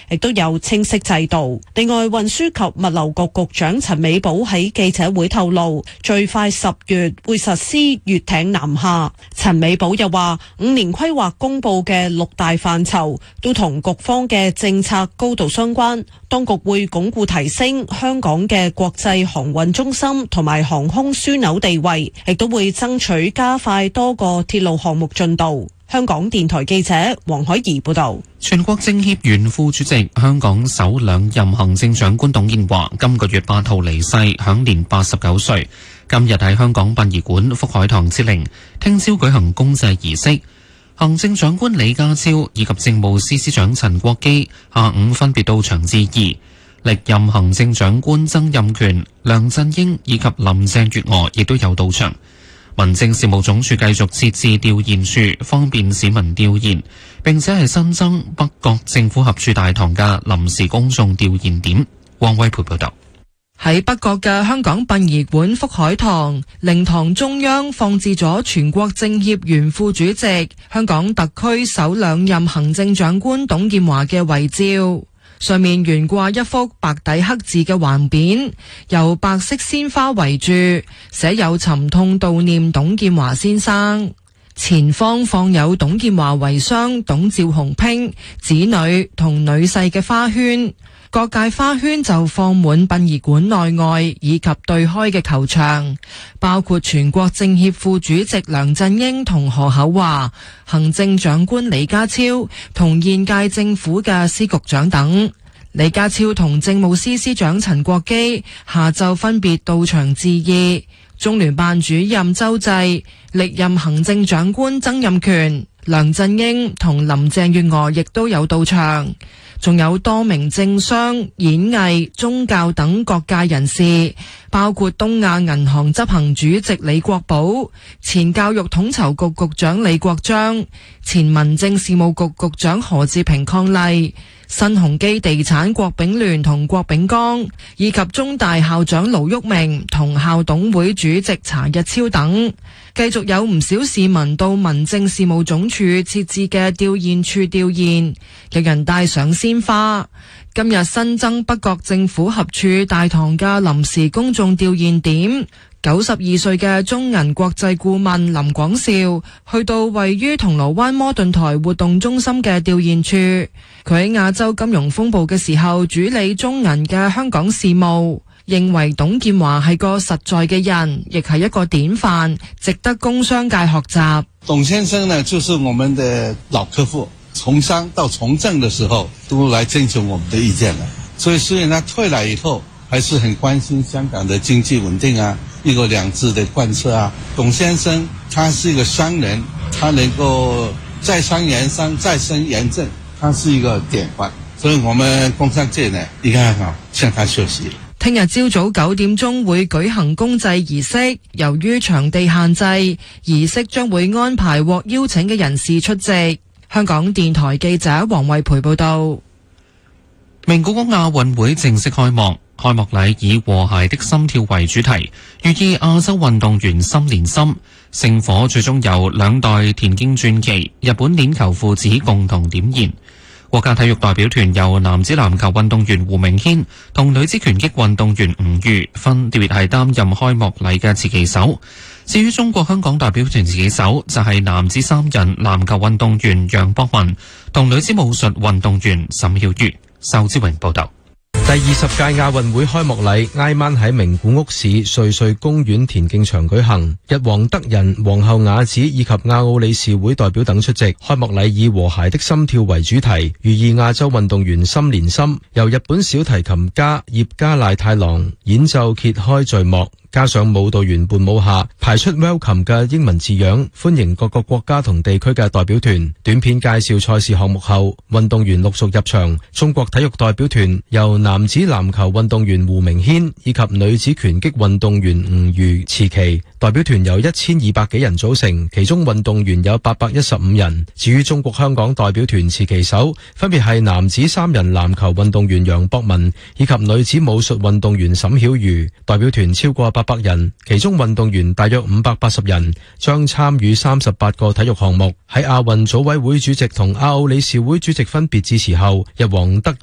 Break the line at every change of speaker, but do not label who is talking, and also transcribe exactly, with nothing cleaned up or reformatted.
亦都有清晰制度。另外，運輸及物流局局長陳美寶喺記者會透露，最快十月會實施越艇南下。陳美寶又話，五年規劃公布嘅六大範疇都同局方嘅政策高度相關，當局會鞏固提升香港嘅國際航運中心同埋航空樞紐地位，亦都會爭取加快多個鐵路項目進度。香港電台記者黃海怡報道。
全國政協原副主席、香港首兩任行政長官董建華今個月八號離世，享年八十九歲。今日喺香港殯儀館福海堂之靈，聽朝舉行公祭儀式。行政長官李家超以及政務司司長陳國基下午分別到場致意。歷任行政長官曾蔭權、梁振英以及林鄭月娥亦都有到場。民政事務總署繼續設置弔唁處，方便市民弔唁，並且係新增北角政府合署大堂嘅臨時公眾弔唁點。汪威培報道。
喺北角嘅香港殯儀館福海堂靈堂中央放置咗全國政協原副主席、香港特區首兩任行政長官董建華嘅遺照，上面懸掛一幅白底黑字嘅橫匾，由白色鮮花圍住，寫有沉痛悼念董建華先生。前方放有董建華遺孀董趙鴻拼子女同女婿嘅花圈，各界花圈就放滿殯儀館內外以及對開嘅球場，包括全國政協副主席梁振英同何厚鏵、行政長官李家超同現屆政府嘅司局長等。李家超同政務司司長陳國基下晝分別到場致意。中聯辦主任周濟、歷任行政長官曾蔭權、梁振英同林鄭月娥亦都有到場，仲有多名政商、演藝、宗教等各界人士，包括東亞銀行執行主席李國寶、前教育統籌局局長李國章、前民政事務局局長何志平伉儷、新鴻基地產郭炳聯同郭炳江，以及中大校長盧煜明同校董會主席查日超等。繼續有唔少市民到民政事務總署設置嘅弔唁處弔唁，有人帶上鮮花。今日新增北角政府合署大堂嘅臨時公眾弔唁點，九十二歲嘅中銀國際顧問林廣兆去到位於銅鑼灣摩頓台活動中心嘅弔唁處，佢喺亞洲金融風暴嘅時候主理中銀嘅香港事務，認為董建華係個實在嘅人，亦係一個典範，值得工商界學習。
董先生呢，就是我們的老客戶，從商到從政的時候都來徵求我們的意見了，所以雖然他退了以後，還是很關心香港的經濟穩定啊，一國兩制的貫徹啊。董先生他是一個商人，他能夠在商言商，在政言政，他是一個典範，所以我們工商界呢應該好向他學習。
聽日朝早九點鐘會舉行公祭儀式，由於場地限制，儀式將會安排獲邀請嘅人士出席。香港電台記者黃慧培報道。
名古屋亞運會正式開幕，開幕禮以和諧的心跳為主題，寓意亞洲運動員心連心。聖火最終由兩代田徑傳奇日本鏈球父子共同點燃。國家體育代表團由男子籃球運動員胡明軒同女子拳擊運動員吳瑜分別係擔任開幕禮嘅持旗手。至於中國香港代表團持旗手就係男子三人籃球運動員楊博文同女子武術運動員沈曉瑜。仇志榮報道。
第二十屆亞運會開幕禮挨晚喺名古屋市瑞穗公園田徑場舉行，日皇德仁、皇后雅子以及亞奧理事會代表等出席。開幕禮以和諧的心跳為主題，寓意亞洲運動員心連心。由日本小提琴家葉加賴太郎演奏揭開序幕，加上舞蹈員伴舞下排出 Welcome 嘅英文字樣，歡迎各個國家同地區嘅代表團。短片介紹賽事項目後，運動員陸續入場。中國體育代表團由男子籃球運動員胡明軒以及女子拳擊運動員吳瑜持旗。代表團由一千二百幾人組成，其中運動員有八百一十五人。至於中國香港代表團持旗手，分別係男子三人籃球運動員楊博文以及女子武術運動員沈曉瑜。代表團超過八百人，其中運動員大約五百八十人，將參與三十八個體育項目。喺亞運組委會主席同亞奧理事會主席分別致辭後，日皇德